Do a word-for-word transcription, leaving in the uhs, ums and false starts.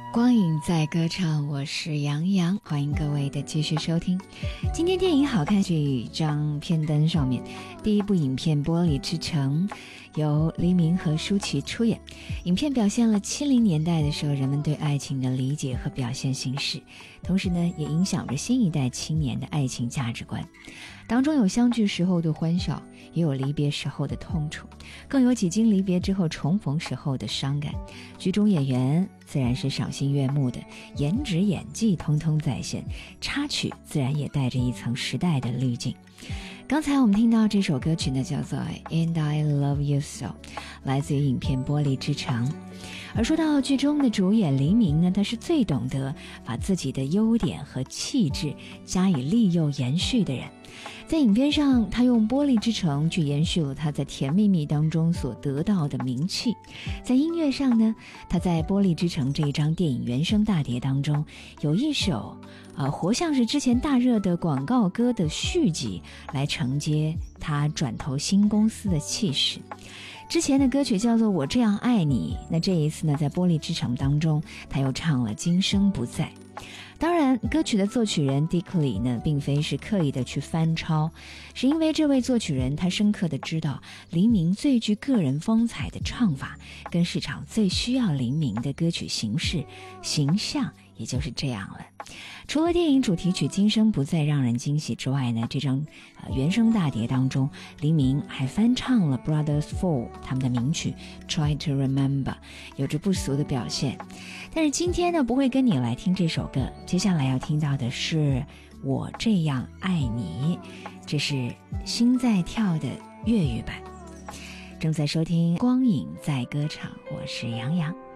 光影在歌唱，我是杨洋，欢迎各位的继续收听。今天电影好看这张片单上面，第一部影片《玻璃之城》由黎明和舒淇出演。影片表现了七零年代的时候人们对爱情的理解和表现形式，同时呢，也影响着新一代青年的爱情价值观。当中有相聚时候的欢笑，也有离别时候的痛楚，更有几经离别之后重逢时候的伤感。剧中演员自然是赏心悦目的，颜值演技通通在线，插曲自然也带着一层时代的滤镜。刚才我们听到这首歌曲呢，叫做 And I Love You So， 来自于影片《玻璃之城》。而说到剧中的主演黎明呢，他是最懂得把自己的优点和气质加以利诱延续的人。在影片上，他用《玻璃之城》去延续了他在《甜蜜蜜》当中所得到的名气。在音乐上呢，他在《玻璃之城》这一张电影原声大碟当中，有一首呃，活像是之前大热的广告歌的续集，来承接他转投新公司的气势。之前的歌曲叫做《我这样爱你》，那这一次呢，在《玻璃之城》当中，他又唱了《今生不再》。当然，歌曲的作曲人 Dick Lee 呢，并非是刻意的去翻抄，是因为这位作曲人他深刻的知道黎明最具个人风采的唱法，跟市场最需要黎明的歌曲形式形象，也就是这样了。除了电影主题曲《今生不再》让人惊喜之外呢，这张、呃、原声大碟当中，黎明还翻唱了 Brothers Four 他们的名曲 Try to Remember， 有着不俗的表现。但是今天呢，不会跟你来听这首歌，接下来要听到的是我这样爱你，这是心在跳的粤语版。正在收听光影在歌唱，我是杨洋。